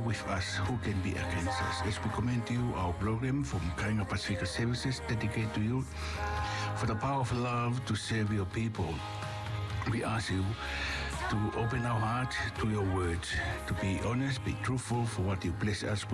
with us? Who can be against us? As we commend to you our program from Kainga Pacifica Services, dedicated to you for the power of love to serve your people. We ask you to open our heart to your words, to be honest, be truthful for what you bless us with.